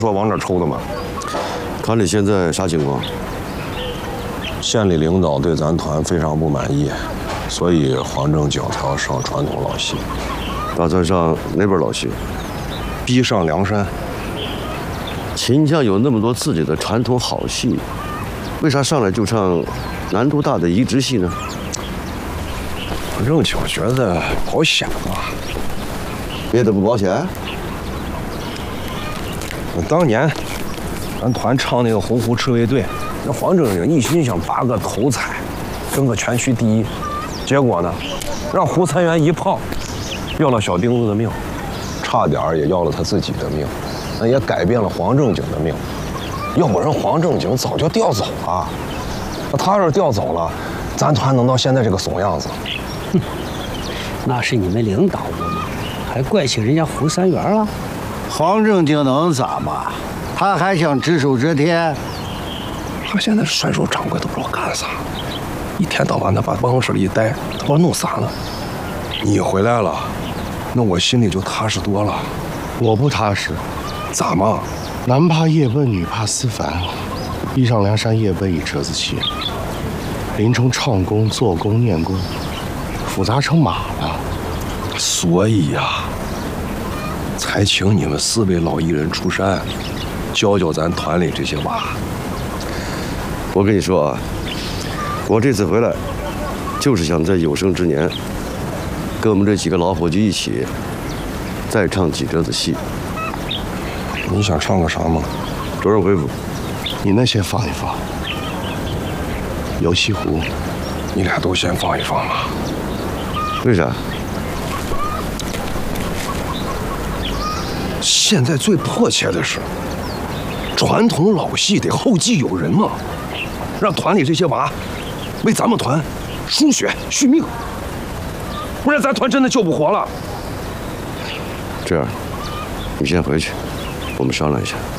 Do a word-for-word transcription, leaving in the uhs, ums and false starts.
说往哪抽的吗？ 团里现在啥情况？ 县里领导对咱团非常不满意，所以黄正景才要上传统老戏。 打算上哪本老戏？ 逼上梁山。 秦腔有那么多自己的传统好戏，为啥上来就唱难度大的移植戏呢？ 黄正景觉得保险嘛。 别的不保险？ 当年咱团唱那个《洪湖赤卫队》，那黄正景一心想拔个头彩，争个全区第一，结果呢，让胡参元一炮，要了小丁子的命，差点也要了他自己的命，那也改变了黄正景的命。要不然黄正景早就调走了。那他要是调走了，咱团能到现在这个怂样子？ 哼，那是你们领导不嘛，还怪起人家胡三元了？ 黄正景能咋嘛？他还想只手遮天？ 他现在甩手掌柜都不知道干啥，一天到晚的把办公室里一待，他不知道弄啥呢。你回来了，那我心里就踏实多了。 我不踏实， 咋嘛？ 男怕夜奔，女怕思凡。逼上梁山夜奔一车子气，林冲唱功、做工、念功，复杂成马了。 所以呀、啊，才请你们四位老艺人出山，教教咱团里这些娃。 我跟你说啊，我这次回来，就是想在有生之年，跟我们这几个老伙计一起，再唱几折子戏。 你想唱个啥吗？ 周润回府。 你那先放一放。游西湖， 你俩都先放一放吧。 为啥？ 现在最迫切的是，传统老戏得后继有人嘛，让团里这些娃为咱们团输血续命，不然咱团真的救不活了。 这样，你先回去，我们商量一下。